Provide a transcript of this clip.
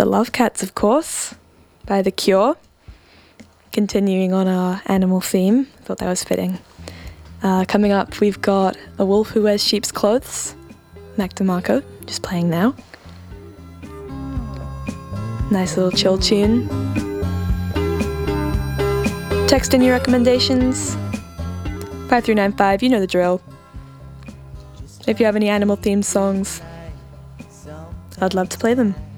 The Love Cats, of course, by The Cure. Continuing on our animal theme, thought that was fitting. Coming up, we've got A Wolf Who Wears Sheep's Clothes, Mac DeMarco, just playing now. Nice little chill tune. Text in your recommendations, 5395, you know the drill. If you have any animal-themed songs, I'd love to play them.